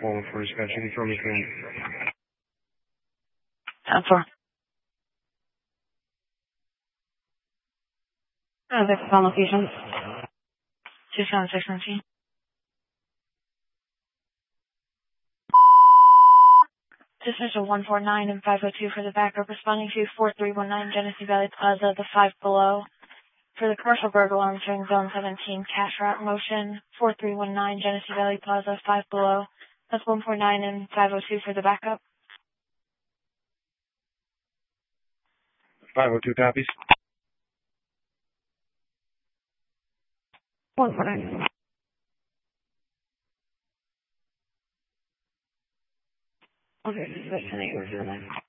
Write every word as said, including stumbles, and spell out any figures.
calling for dispatch. You can throw me through. ten four. Uh, this is on location. two seven six nineteen. Dispatcher one four nine and five oh two for the backup, responding to four three one nine Genesee Valley Plaza, the five below. For the commercial burglar entering zone seventeen, cash route motion, four three one nine Genesee Valley Plaza, five below. That's one four nine and five oh two for the backup. five oh two copies. one four nine. Okay, this is ten eight.